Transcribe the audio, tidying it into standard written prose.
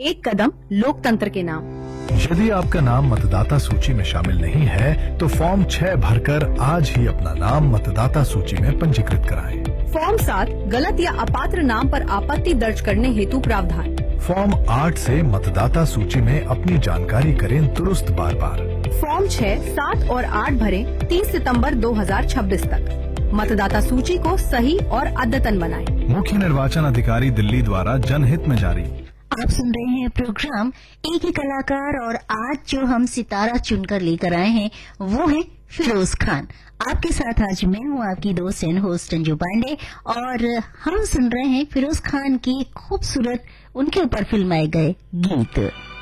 एक कदम लोकतंत्र के नाम। यदि आपका नाम मतदाता सूची में शामिल नहीं है तो फॉर्म 6 भरकर आज ही अपना नाम मतदाता सूची में पंजीकृत कराएं। फॉर्म 7 गलत या अपात्र नाम पर आपत्ति दर्ज करने हेतु प्रावधान। फॉर्म 8 से मतदाता सूची में अपनी जानकारी करें दुरुस्त बार बार। फॉर्म 6, 7 और 8 भरें 30 सितंबर 2026 तक। मतदाता सूची को सही और अद्यतन बनाएं। मुख्य निर्वाचन अधिकारी दिल्ली द्वारा जनहित में जारी। आप सुन रहे हैं प्रोग्राम एक ही कलाकार, और आज जो हम सितारा चुनकर लेकर आए हैं वो है फिरोज खान। आपके साथ आज मैं हूँ आपकी दोस्त एंड होस्ट अंजू पांडे, और हम सुन रहे हैं फिरोज खान की खूबसूरत उनके ऊपर फिल्माए गए गीत।